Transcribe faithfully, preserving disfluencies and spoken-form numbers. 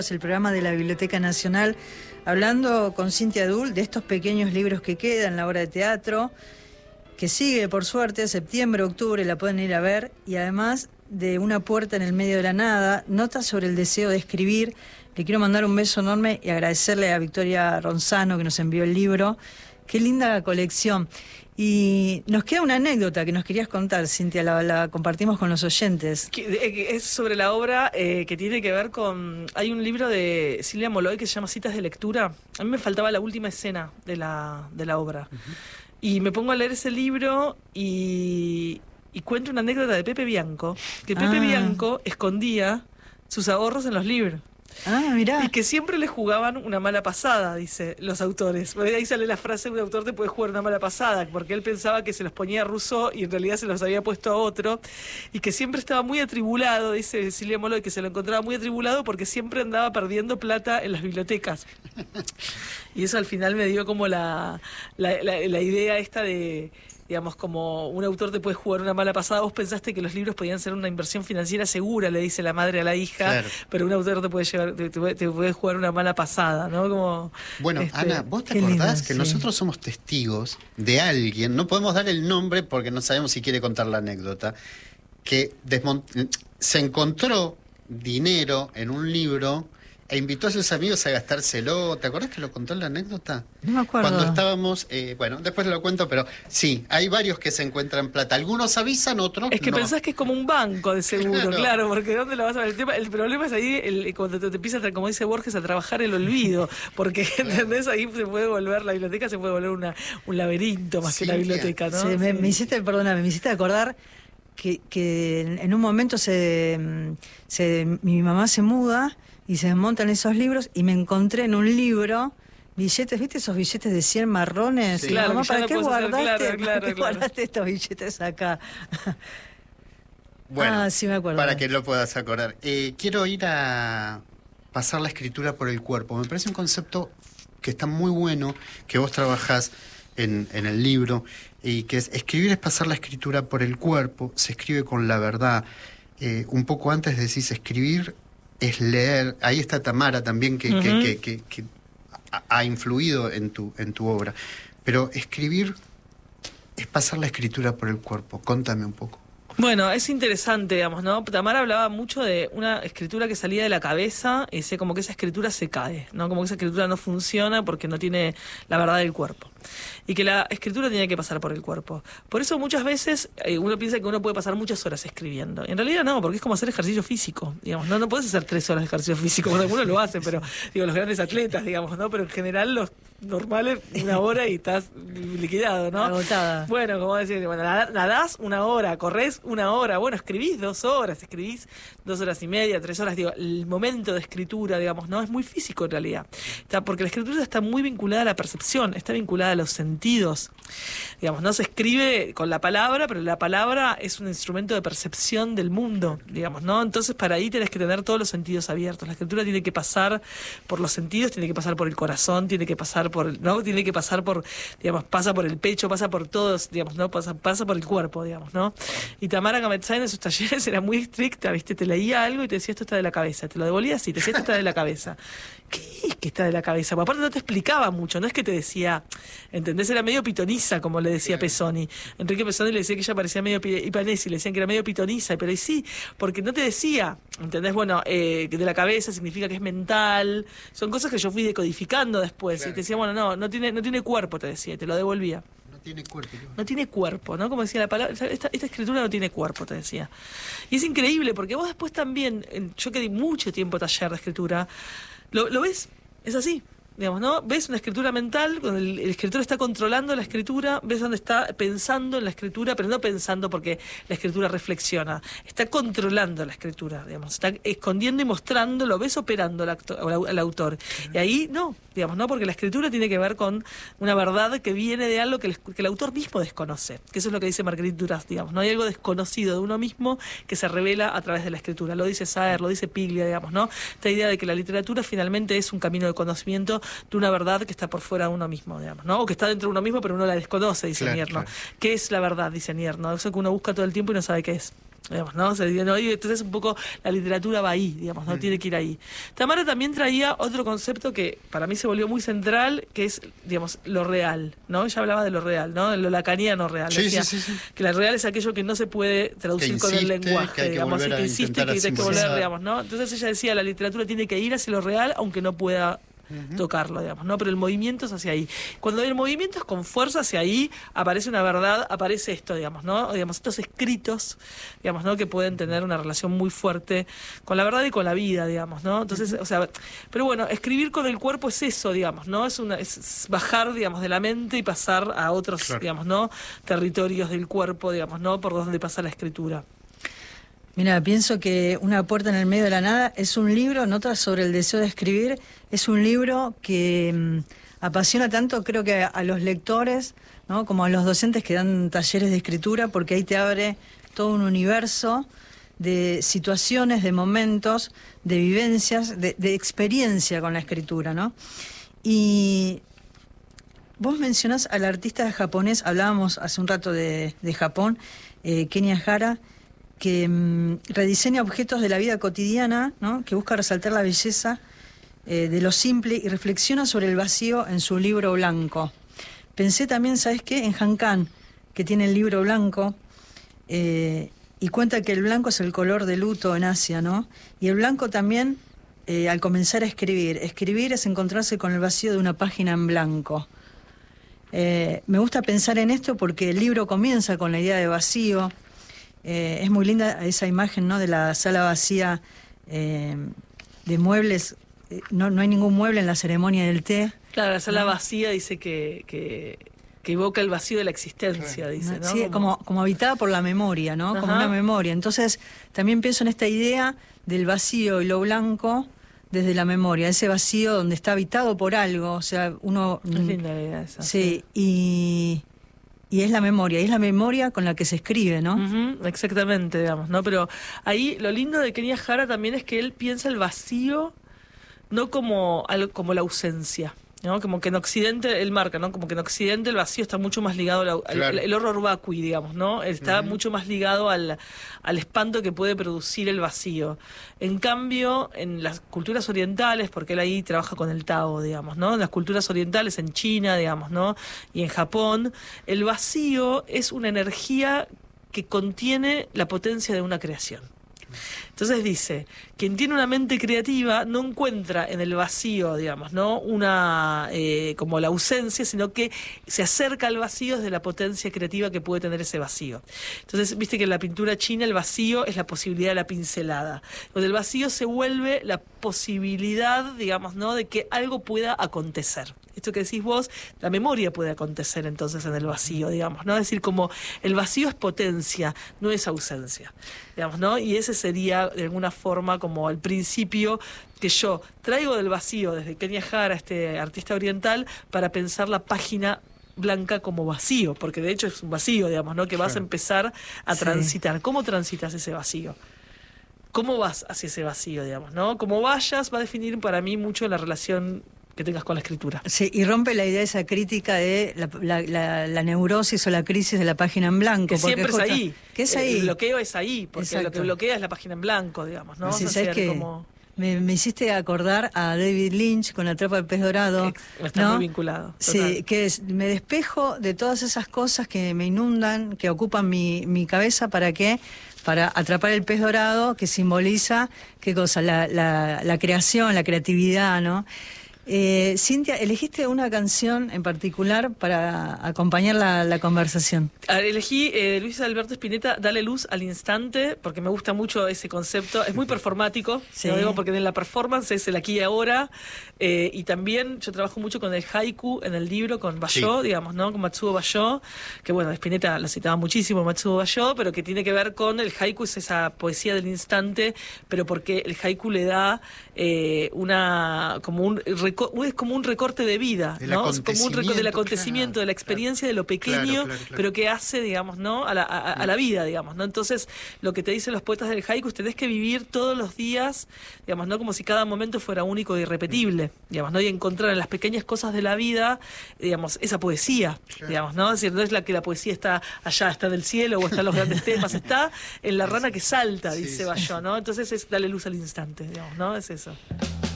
El programa de la Biblioteca Nacional, hablando con Cintia Dul de estos pequeños libros que quedan, la obra de teatro, que sigue, por suerte, septiembre, octubre, la pueden ir a ver, y además de Una puerta en el medio de la nada, notas sobre el deseo de escribir. Le quiero mandar un beso enorme y agradecerle a Victoria Ronzano que nos envió el libro. Qué linda colección. Y nos queda una anécdota que nos querías contar, Cintia, la, la compartimos con los oyentes. Es sobre la obra eh, que tiene que ver con... Hay un libro de Silvia Moloy que se llama Citas de Lectura. A mí me faltaba la última escena de la, de la obra. Uh-huh. Y me pongo a leer ese libro y, y cuento una anécdota de Pepe Bianco, que Pepe ah. Bianco escondía sus ahorros en los libros. Ah, mirá. Y que siempre le jugaban una mala pasada, dice los autores. Ahí sale la frase: un autor te puede jugar una mala pasada, porque él pensaba que se los ponía a Rousseau y en realidad se los había puesto a otro, y que siempre estaba muy atribulado, dice Silvia Moloy, que se lo encontraba muy atribulado porque siempre andaba perdiendo plata en las bibliotecas. Y eso al final me dio como la, la, la, la idea esta de... digamos, como un autor te puede jugar una mala pasada. Vos pensaste que los libros podían ser una inversión financiera segura, le dice la madre a la hija, claro. Pero un autor te puede llevar, te, te, te puede jugar una mala pasada, ¿no? Como, bueno, este, Ana, ¿vos te acordás lindo, que sí. nosotros somos testigos de alguien, no podemos dar el nombre porque no sabemos si quiere contar la anécdota, que se encontró dinero en un libro e invitó a sus amigos a gastárselo? ¿Te acuerdas que lo contó en la anécdota? No me acuerdo. Cuando estábamos, eh, bueno, después lo cuento, pero sí, hay varios que se encuentran plata. Algunos avisan, otros Es que no. Pensás que es como un banco de seguro, claro, claro porque ¿dónde lo vas a ver? El, tema, el problema es ahí, el, cuando te, te empiezas, como dice Borges, a trabajar el olvido, porque, ¿entendés? Ahí se puede volver, la biblioteca se puede volver una, un laberinto más sí, que la biblioteca, ¿no? Sí, me, sí. me hiciste, perdóname, me hiciste acordar que, que en un momento se, se mi mamá se muda y se desmontan esos libros y me encontré en un libro billetes, ¿viste esos billetes de cien marrones? Sí, claro, mamá, ¿para, no qué guardaste, hacer, claro, ¿para claro, qué claro. guardaste estos billetes acá? Bueno, ah, sí me acuerdo. Para que lo puedas acordar. Eh, quiero ir a pasar la escritura por el cuerpo. Me parece un concepto que está muy bueno, que vos trabajás en, en el libro, y que es escribir es pasar la escritura por el cuerpo, se escribe con la verdad. Eh, un poco antes decís escribir es leer. Ahí está Tamara también, que, uh-huh. que, que, que, que ha influido en tu, en tu obra. Pero escribir es pasar la escritura por el cuerpo. Contame un poco. Bueno, es interesante, digamos, ¿no? Tamara hablaba mucho de una escritura que salía de la cabeza y decía como que esa escritura se cae, ¿no? Como que esa escritura no funciona porque no tiene la verdad del cuerpo. Y que la escritura tiene que pasar por el cuerpo. Por eso muchas veces eh, uno piensa que uno puede pasar muchas horas escribiendo. Y en realidad no, porque es como hacer ejercicio físico, digamos. No, no puedes hacer tres horas de ejercicio físico, bueno, algunos lo hacen, pero digo, los grandes atletas, digamos, ¿no? Pero en general los normales, una hora y estás liquidado, ¿no? Agotada. Bueno, como decir, bueno, nadás una hora, corres una hora, bueno, escribís dos horas, escribís dos horas y media, tres horas, digo, el momento de escritura, digamos, no es muy físico en realidad, está, porque la escritura está muy vinculada a la percepción, está vinculada a los sentidos, digamos, no se escribe con la palabra, pero la palabra es un instrumento de percepción del mundo, digamos, ¿no? Entonces para ahí tenés que tener todos los sentidos abiertos, la escritura tiene que pasar por los sentidos, tiene que pasar por el corazón, tiene que pasar por, ¿no? Tiene que pasar por, digamos, pasa por el pecho, pasa por todos, digamos, ¿no? Pasa, pasa por el cuerpo, digamos, ¿no? Y Tamara Gametzai en sus talleres era muy estricta, ¿viste? Te leía algo y te decía esto está de la cabeza, te lo devolvía así, te decía esto está de la cabeza. ¿Qué es que está de la cabeza? Porque aparte no te explicaba mucho, no es que te decía, ¿entendés? Era medio pitoniza, como le decía Pesoni. Enrique Pesoni le decía que ella parecía medio Ipanesi, le decían que era medio pitoniza, pero y sí, porque no te decía, ¿entendés? Bueno, eh, que de la cabeza significa que es mental, son cosas que yo fui decodificando después, claro. Y te decía, bueno, no, no tiene, no tiene cuerpo, te decía, y te lo devolvía. No tiene cuerpo. ¿No? no tiene cuerpo, ¿no? Como decía la palabra, esta, esta escritura no tiene cuerpo, te decía. Y es increíble, porque vos después también, yo que di mucho tiempo taller de escritura, lo, lo ves, es así. Digamos, ¿no? Ves una escritura mental, cuando el, el escritor está controlando la escritura, ves dónde está pensando en la escritura, pero no pensando porque la escritura reflexiona, está controlando la escritura, digamos, está escondiendo y mostrando, lo ves operando al, actor, al autor. Y ahí no, digamos, no, porque la escritura tiene que ver con una verdad que viene de algo que el, que el autor mismo desconoce, que eso es lo que dice Marguerite Duras, digamos, no hay algo desconocido de uno mismo que se revela a través de la escritura, lo dice Saer, lo dice Piglia, digamos, ¿no? Esta idea de que la literatura finalmente es un camino de conocimiento de una verdad que está por fuera de uno mismo, digamos, ¿no? O que está dentro de uno mismo, pero uno la desconoce, dice claro, Nierno. Claro. ¿Qué es la verdad? Dice Nierno. Eso que uno busca todo el tiempo y no sabe qué es. digamos, ¿no? O sea, no, entonces un poco la literatura va ahí, digamos, no mm. tiene que ir ahí. Tamara también traía otro concepto que para mí se volvió muy central, que es, digamos, lo real, ¿no? Ella hablaba de lo real, ¿no? De lo lacaniano real. Sí, Decía sí, sí, sí. que la real es aquello que no se puede traducir insiste, con el lenguaje, que digamos, y que insiste que hay que volver, digamos, ¿no? Entonces ella decía, la literatura tiene que ir hacia lo real, aunque no pueda Uh-huh. tocarlo, digamos, ¿no? Pero el movimiento es hacia ahí. Cuando el movimiento es con fuerza hacia ahí, aparece una verdad, aparece esto, digamos, ¿no? Digamos, estos escritos, digamos, ¿no? Que pueden tener una relación muy fuerte con la verdad y con la vida, digamos, ¿no? Entonces, uh-huh. o sea, pero bueno, escribir con el cuerpo es eso, digamos, ¿no? Es una es bajar, digamos, de la mente y pasar a otros, claro. digamos, ¿no? Territorios del cuerpo, digamos, ¿no? Por donde pasa la escritura. Mira, pienso que Una puerta en el medio de la nada es un libro, notas sobre el deseo de escribir, es un libro que mmm, apasiona tanto, creo que a, a los lectores, ¿no? Como a los docentes que dan talleres de escritura, porque ahí te abre todo un universo de situaciones, de momentos, de vivencias, de, de experiencia con la escritura, ¿no? Y vos mencionás al artista japonés, hablábamos hace un rato de, de Japón, eh, Kenya Hara, que mmm, rediseña objetos de la vida cotidiana, ¿no? Que busca resaltar la belleza eh, de lo simple y reflexiona sobre el vacío en su libro blanco. Pensé también, ¿sabes qué? En Han Kang, que tiene el libro blanco, eh, y cuenta que el blanco es el color de luto en Asia, ¿no? Y el blanco también, eh, al comenzar a escribir, escribir es encontrarse con el vacío de una página en blanco. Eh, me gusta pensar en esto porque el libro comienza con la idea de vacío. Eh, es muy linda esa imagen, ¿no? De la sala vacía eh, de muebles. Eh, no, no hay ningún mueble en la ceremonia del té. Claro, la sala ¿no? vacía dice que, que, que evoca el vacío de la existencia, claro. dice, ¿no? Sí, como, como, como habitada por la memoria, ¿no? Ajá. Como una memoria. Entonces, también pienso en esta idea del vacío y lo blanco desde la memoria, ese vacío donde está habitado por algo, o sea, uno... Es linda la idea esa. Sí, y... Y es la memoria, y es la memoria con la que se escribe, ¿no? Uh-huh, exactamente, digamos, ¿no? Pero ahí lo lindo de Kenya Hara también es que él piensa el vacío no como, como la ausencia, ¿no? Como que en Occidente, él marca, ¿no? Como que en Occidente el vacío está mucho más ligado al, claro. al el horror vacui, digamos, ¿no? Está uh-huh. mucho más ligado al, al espanto que puede producir el vacío. En cambio, en las culturas orientales, porque él ahí trabaja con el Tao, digamos, ¿no? En las culturas orientales, en China, digamos, ¿no? Y en Japón, el vacío es una energía que contiene la potencia de una creación. Entonces dice, quien tiene una mente creativa no encuentra en el vacío, digamos, ¿no? Una eh, como la ausencia, sino que se acerca al vacío desde la potencia creativa que puede tener ese vacío. Entonces, viste que en la pintura china el vacío es la posibilidad de la pincelada. Donde el vacío se vuelve la posibilidad, digamos, ¿no? De que algo pueda acontecer. Esto que decís vos, la memoria puede acontecer entonces en el vacío, digamos, ¿no? Es decir, como el vacío es potencia, no es ausencia, digamos, ¿no? Y ese sería, de alguna forma, como el principio que yo traigo del vacío desde Kenya Hara, este artista oriental, para pensar la página blanca como vacío, porque de hecho es un vacío, digamos, ¿no? Que vas a empezar a sí. transitar. ¿Cómo transitas ese vacío? ¿Cómo vas hacia ese vacío, digamos, ¿no? Como vayas va a definir para mí mucho la relación que tengas con la escritura. Sí, y rompe la idea esa crítica de la, la, la, la neurosis o la crisis de la página en blanco. Que siempre es justo, ahí. Que es ahí. El bloqueo es ahí, porque Exacto. lo que bloquea es la página en blanco, digamos, ¿no? Sí, o sea, ¿sabes qué? Como... Me, me hiciste acordar a David Lynch con La Trapa del Pez Dorado. Está ¿no? muy vinculado. Total. Sí, que es, me despejo de todas esas cosas que me inundan, que ocupan mi, mi cabeza, ¿para qué? Para atrapar el pez dorado, que simboliza, ¿qué cosa? La, la, la creación, la creatividad, ¿no? Eh, Cintia, elegiste una canción en particular para acompañar la, la conversación. Elegí eh, Luis Alberto Spinetta, Dale luz al instante, porque me gusta mucho ese concepto. Es muy performático, sí. Lo digo porque en la performance es el aquí y ahora. Eh, y también yo trabajo mucho con el haiku en el libro, con Bayó, sí. digamos, ¿no? Con Matsuo Bayó, que bueno, Spinetta lo citaba muchísimo, Matsuo Bayó, pero que tiene que ver con el haiku, es esa poesía del instante, pero porque el haiku le da eh, una como un reco es como un recorte de vida, el ¿no? Es como un recorte del acontecimiento, claro, de la experiencia, claro, de lo pequeño, claro, claro, claro. pero que hace, digamos, ¿no? A la, a, a la vida, digamos, ¿no? Entonces, lo que te dicen los poetas del haiku, tenés que vivir todos los días, digamos, ¿no? Como si cada momento fuera único e irrepetible, digamos, ¿no? Y encontrar en las pequeñas cosas de la vida, digamos, esa poesía, claro. digamos, ¿no? Es decir, no es la que la poesía está allá, está del cielo, o están los grandes temas, está en la rana que salta, dice sí, Bayón, ¿no? Entonces es darle luz al instante, digamos, ¿no? Es eso.